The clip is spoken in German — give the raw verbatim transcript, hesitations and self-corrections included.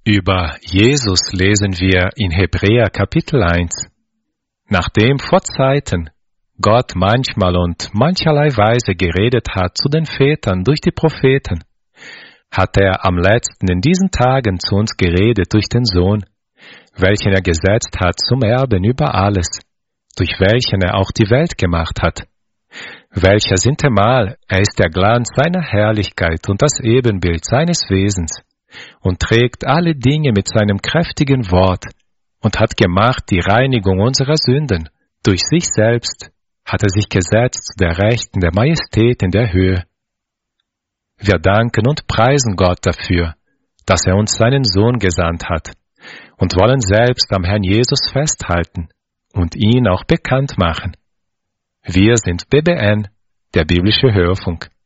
Über Jesus lesen wir in Hebräer Kapitel eins. Nachdem vor Zeiten Gott manchmal und mancherlei Weise geredet hat zu den Vätern durch die Propheten, hat er am letzten in diesen Tagen zu uns geredet durch den Sohn, welchen er gesetzt hat zum Erben über alles, durch welchen er auch die Welt gemacht hat, welcher sintemal er ist der Glanz seiner Herrlichkeit und das Ebenbild seines Wesens, und trägt alle Dinge mit seinem kräftigen Wort und hat gemacht die Reinigung unserer Sünden. Durch sich selbst hat er sich gesetzt zu der Rechten der Majestät in der Höhe. Wir danken und preisen Gott dafür, dass er uns seinen Sohn gesandt hat, und wollen selbst am Herrn Jesus festhalten und ihn auch bekannt machen. Wir sind B B N, der biblische Hörfunk.